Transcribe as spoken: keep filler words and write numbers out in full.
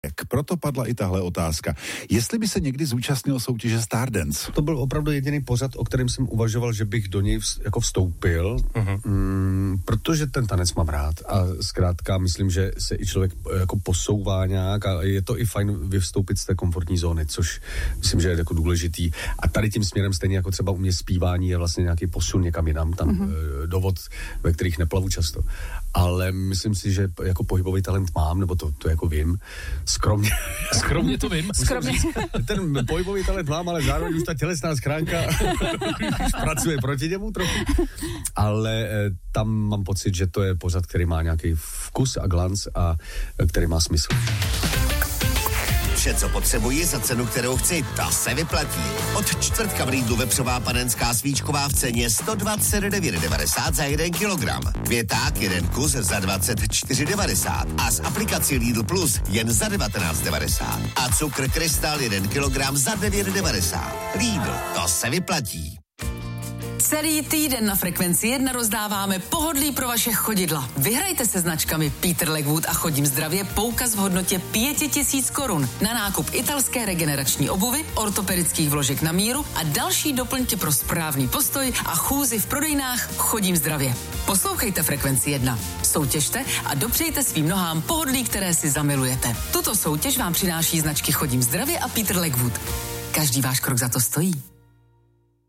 Proto padla i tahle otázka. Jestli by se někdy zúčastnil soutěže Stardance? To byl opravdu jediný pořad, o kterém jsem uvažoval, že bych do něj vz, jako vstoupil, uh-huh. mm, protože ten tanec mám rád a zkrátka myslím, že se i člověk jako posouvá nějak a je to i fajn vyvstoupit z té komfortní zóny, což myslím, že je jako důležitý. A tady tím směrem stejně jako třeba u mě zpívání je vlastně nějaký posun někam jinam, tam uh-huh. do vod, ve kterých neplavu často. Ale myslím si, že jako pohybový talent mám, nebo to, to jako vím. Skromně. Skromně to vím. Skromně. Ten pohybový talent mám, ale zároveň už ta tělesná schránka pracuje proti němu trochu. Ale e, tam mám pocit, že to je pořad, který má nějaký vkus a glanc a e, který má smysl. Vše, co potřebuji za cenu, kterou chci, ta se vyplatí. Od čtvrtka v Lidlu vepřová panenská svíčková v ceně sto dvacet devět devadesát za jeden kilogram. Květák jeden kus za dvacet čtyři devadesát a z aplikací Lidl Plus jen za devatenáct devadesát. A cukr Krystal jeden kilogram za devět devadesát. Lidl, to se vyplatí. Celý týden na Frekvenci jedna rozdáváme pohodlí pro vaše chodidla. Vyhrajte se značkami Peter Legwood a Chodím zdravě poukaz v hodnotě pět tisíc korun na nákup italské regenerační obuvy, ortopedických vložek na míru a další doplňky pro správný postoj a chůzi v prodejnách Chodím zdravě. Poslouchejte Frekvenci jedna. Soutěžte a dopřejte svým nohám pohodlí, které si zamilujete. Tuto soutěž vám přináší značky Chodím zdravě a Peter Legwood. Každý váš krok za to stojí.